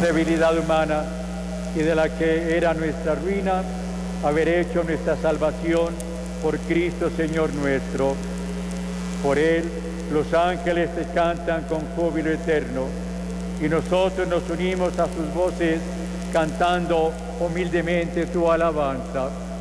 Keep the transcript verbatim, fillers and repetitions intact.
debilidad humana y de la que era nuestra ruina, haber hecho nuestra salvación por Cristo Señor nuestro. Por Él los ángeles te cantan con júbilo eterno y nosotros nos unimos a sus voces cantando humildemente tu alabanza.